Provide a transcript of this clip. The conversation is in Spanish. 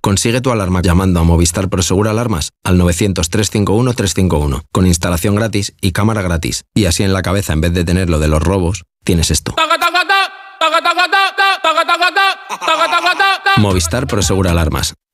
Consigue tu alarma llamando a Movistar Prosegur Alarmas al 900-351-351, con instalación gratis y cámara gratis. Y así en la cabeza, en vez de tener lo de los robos, tienes esto. Movistar Prosegur Alarmas.